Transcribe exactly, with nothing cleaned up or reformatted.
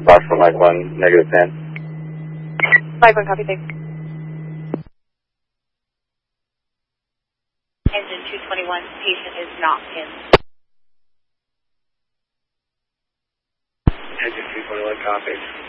Box for Mike one, negative ten. Mike one, copy, thanks. Engine two twenty-one, patient is not in. Engine two twenty-one, copy.